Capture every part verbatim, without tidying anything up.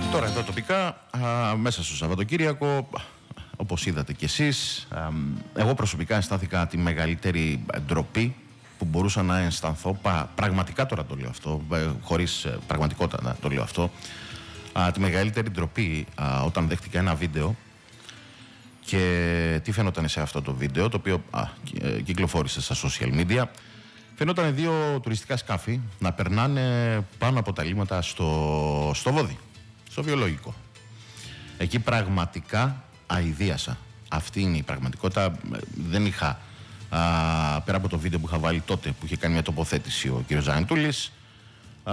Τώρα εδώ τοπικά, α, μέσα στο Σαββατοκύριακο, όπως είδατε κι εσείς, α, εγώ προσωπικά αισθάνθηκα τη μεγαλύτερη ντροπή που μπορούσα να αισθανθώ. Πα, πραγματικά τώρα το λέω αυτό, χωρίς πραγματικότητα να το λέω αυτό. Α, τη μεγαλύτερη ντροπή α, όταν δέχτηκα ένα βίντεο. Και τι φαινόταν σε αυτό το βίντεο, το οποίο α, κυκλοφόρησε στα social media. Φαινόταν δύο τουριστικά σκάφη να περνάνε πάνω από τα λίμματα στο, στο Βόδι, στο βιολογικό. Εκεί πραγματικά αηδίασα. Αυτή είναι η πραγματικότητα. Δεν είχα, α, πέρα από το βίντεο που είχα βάλει τότε, που είχε κάνει μια τοποθέτηση ο κ. Ζανετούλης, α,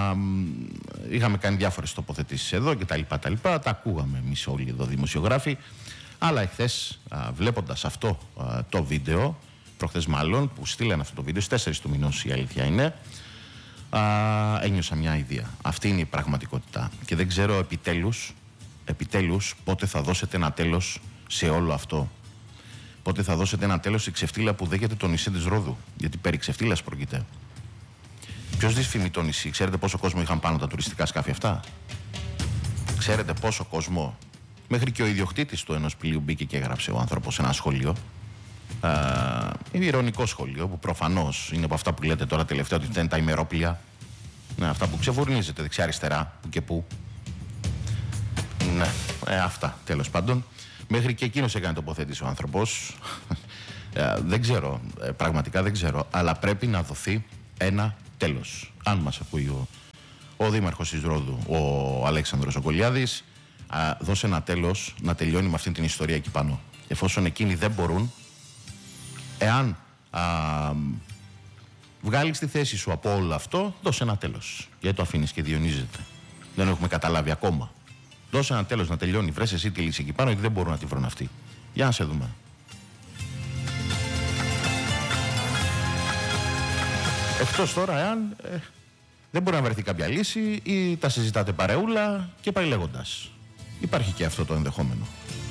είχαμε κάνει διάφορες τοποθετήσεις εδώ και τα λοιπά, τα λοιπά. Τα ακούγαμε εμείς όλοι εδώ δημοσιογράφοι. Αλλά εχθές, α, βλέποντας αυτό α, το βίντεο, προχθές μάλλον, που στείλανε αυτό το βίντεο, στις τέσσερις του μηνός η αλήθεια είναι, α, ένιωσα μια ιδέα. Αυτή είναι η πραγματικότητα. Και δεν ξέρω επιτέλους, επιτέλους πότε θα δώσετε ένα τέλος σε όλο αυτό. Πότε θα δώσετε ένα τέλος στη ξεφτύλα που δέχεται το νησί της Ρόδου. Γιατί περί ξεφτύλας πρόκειται. Ποιος δυσφημεί το νησί? Ξέρετε πόσο κόσμο είχαν πάνω τα τουριστικά σκάφη αυτά? Ξέρετε πόσο κόσμο? Μέχρι και ο ιδιοκτήτης του ενός πλοίου μπήκε και έγραψε ο άνθρωπος σε ένα σχολείο. Α, είναι ηρωνικό σχολείο που προφανώς είναι από αυτά που λέτε τώρα τελευταία ότι δεν είναι τα ημερόπλια. Ναι, αυτά που ξεφουρνίζετε δεξιά-αριστερά, που και που. Ναι, ε, αυτά τέλος πάντων. Μέχρι και εκείνος έκανε τοποθέτηση ο άνθρωπος. ε, δεν ξέρω, ε, πραγματικά δεν ξέρω, αλλά πρέπει να δοθεί ένα τέλος. Αν μας ακούει ο, ο δήμαρχος της Ρόδου, ο Αλέξανδρος ο Κολιάδης, α, δώσε ένα τέλος να τελειώνει με αυτή την ιστορία εκεί πάνω. Εφόσον εκείνοι δεν μπορούν, εάν α, βγάλεις τη θέση σου από όλο αυτό, δώσε ένα τέλος. Γιατί το αφήνεις και διονύζεται? Δεν έχουμε καταλάβει ακόμα. Δώσε ένα τέλος να τελειώνει. Βρες εσύ τη λύση εκεί πάνω, γιατί δεν μπορούν να τη βρουν αυτοί. Για να σε δούμε. Εκτός τώρα, εάν ε, δεν μπορεί να βρεθεί κάποια λύση ή τα συζητάτε παρεούλα και πάει λέγοντας. Υπάρχει και αυτό το ενδεχόμενο.